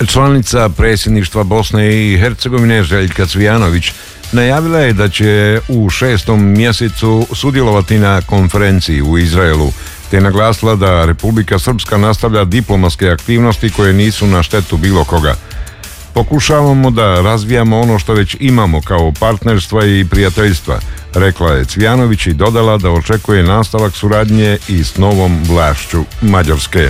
Članica predsjedništva Bosne i Hercegovine Željka Cvijanović najavila je da će u 6. mjesecu sudjelovati na konferenciji u Izraelu, te naglasila da Republika Srpska nastavlja diplomatske aktivnosti koje nisu na štetu bilo koga. Pokušavamo da razvijamo ono što već imamo kao partnerstva i prijateljstva, rekla je Cvijanović i dodala da očekuje nastavak suradnje i s novom vlašću Mađarske.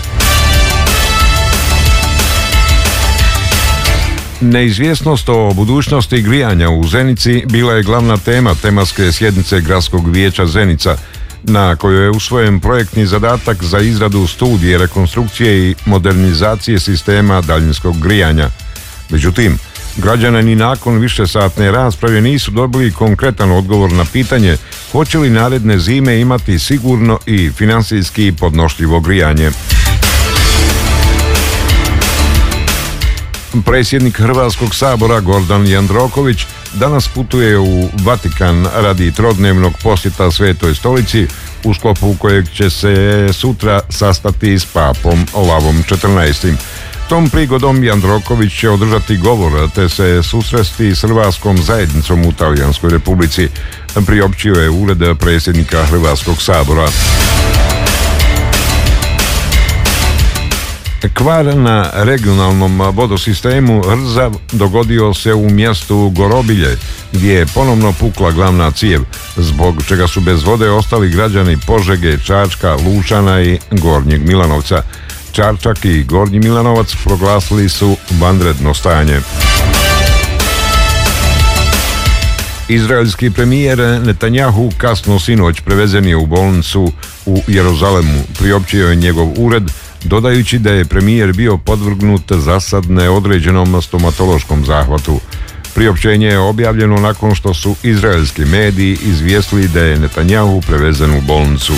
Neizvjesnost o budućnosti grijanja u Zenici bila je glavna tema tematske sjednice Gradskog vijeća Zenica, na kojoj je usvojen projektni zadatak za izradu studije rekonstrukcije i modernizacije sistema daljinskog grijanja. Međutim, građani ni nakon višesatne rasprave nisu dobili konkretan odgovor na pitanje hoće li naredne zime imati sigurno i financijski podnošljivo grijanje. Predsjednik Hrvatskog sabora Gordan Jandroković danas putuje u Vatikan radi trodnevnog posjeta Svetoj stolici, u sklopu kojeg će se sutra sastati s papom Lavom XIV. Tom prigodom Jandroković će održati govor te se susresti s hrvatskom zajednicom u Talijanskoj Republici, priopćio je ured predsjednika Hrvatskog sabora. Kvar na regionalnom vodosistemu Rzav dogodio se u mjestu Gorobilje, gdje je ponovno pukla glavna cijev, zbog čega su bez vode ostali građani Požege, Čačka, Lučana i Gornjeg Milanovca. Čačak i Gornji Milanovac proglasili su vanredno stanje. Izraelski premijer Netanjahu kasno sinoć prevezen je u bolnicu u Jeruzalemu, priopćio je njegov ured, dodajući da je premijer bio podvrgnut zasad neodređenom stomatološkom zahvatu. Priopćenje je objavljeno nakon što su izraelski mediji izvijestili da je Netanjahu prevezen u bolnicu.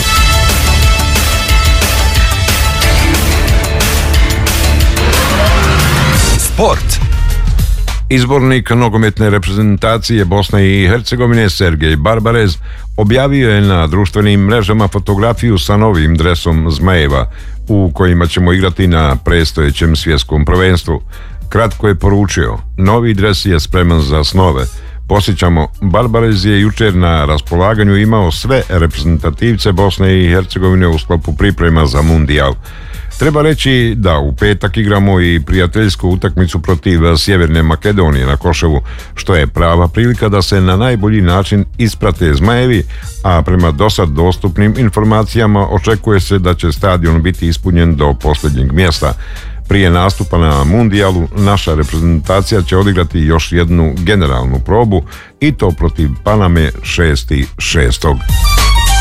Sport. Izbornik nogometne reprezentacije Bosne i Hercegovine Sergej Barbarez objavio je na društvenim mrežama fotografiju sa novim dresom Zmajeva, u kojima ćemo igrati na predstojećem svjetskom prvenstvu. Kratko je poručio: novi dres je spreman za snove. Podsjećamo, Barbarez je jučer na raspolaganju imao sve reprezentativce Bosne i Hercegovine u sklopu priprema za Mundijal. Treba reći da u petak igramo i prijateljsku utakmicu protiv Sjeverne Makedonije na Koševu, što je prava prilika da se na najbolji način isprate Zmajevi, a prema dosad dostupnim informacijama očekuje se da će stadion biti ispunjen do posljednjeg mjesta. Prije nastupa na Mundijalu naša reprezentacija će odigrati još jednu generalnu probu, i to protiv Paname 6.6.